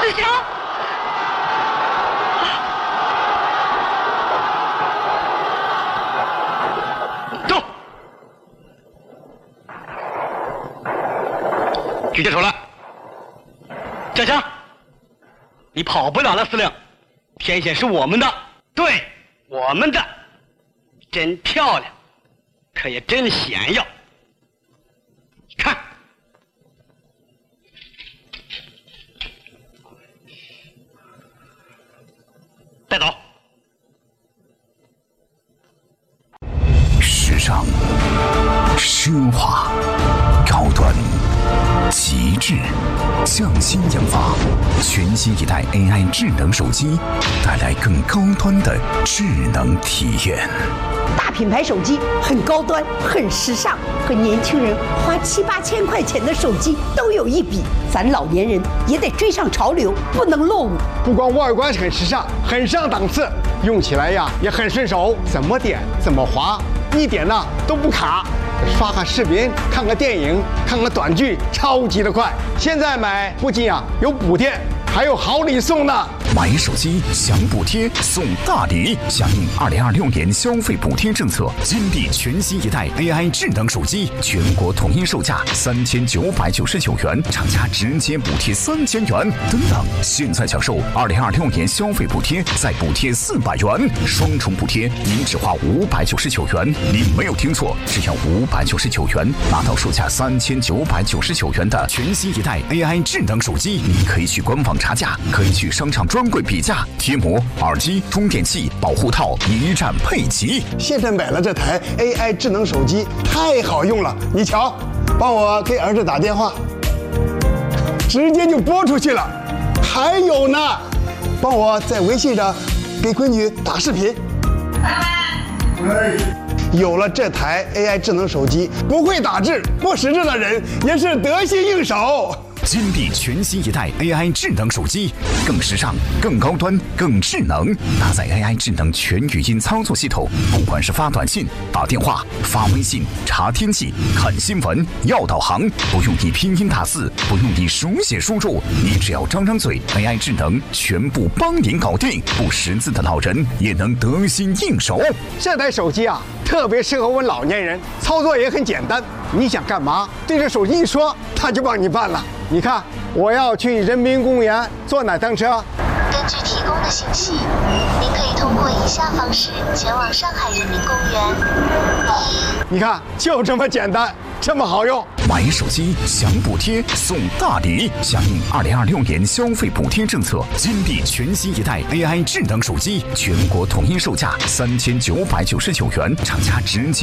志强，走，举起手来。嘉强，你跑不了了，司令。天险是我们的，对，我们的，真漂亮，可也真险要。看，带走。 时尚、奢华、高端、极致，匠心研发，全新一代 AI 智能手机，带来更高端的智能体验。 大品牌手机很高端，很时尚，和年轻人花7、8千块钱的手机都有一比。咱老年人也得追上潮流，不能落伍。 不光外观很时尚，很上档次，用起来呀也很顺手，怎么点怎么滑，一点呢都不卡。刷个视频，看个电影，看个短剧，超级的快。现在买不仅有补贴，还有好礼送呢。 买手机享补贴送大礼，响应2026年消费补贴政策，金地全新一代 AI 智能手机，全国统一售价3999元，厂家直接补贴3000元。等等，现在享受2026年消费补贴，再补贴400元，双重补贴，您只花599元。您没有听错，只要599元，拿到售价3999元的全新一代 AI 智能手机。你可以去官网查价，可以去商场专柜比价，贴膜、耳机、充电器、保护套一站配齐。 现在买了这台 AI 智能手机，太好用了。你瞧，帮我给儿子打电话，直接就拨出去了。还有呢，帮我在微信上给闺女打视频。有了这台 AI 智能手机，不会打字、不识字的人也是得心应手。 金地全新一代 AI 智能手机，更时尚、更高端、更智能，搭载 AI 智能全语音操作系统，不管是发短信、打电话、发微信、查天气、看新闻、要导航，不用你拼音打字，不用你手写输入，你只要张张嘴 ，AI 智能全部帮您搞定，不识字的老人也能得心应手。 这台手机特别适合我们老年人，操作也很简单。你想干嘛，对着手机一说，它就帮你办了。你看，我要去人民公园坐哪趟车？ 根据提供的信息，您可以通过以下方式前往上海人民公园。 你看，就这么简单，这么好用。 买手机享补贴送大礼，响应2026年消费补贴政策，金地全新一代 AI 智能手机，全国统一售价3999元，厂家直接